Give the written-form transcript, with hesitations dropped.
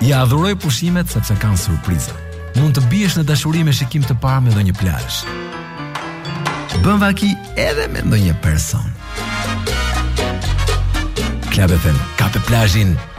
Ja adhuroj pushimet sepse kanë surpriza. Mund të biesh në dashuri me shikim të parë me ndonjë plazh. Bën vaki edhe me ndonjë person. Club FM ka pe plazhin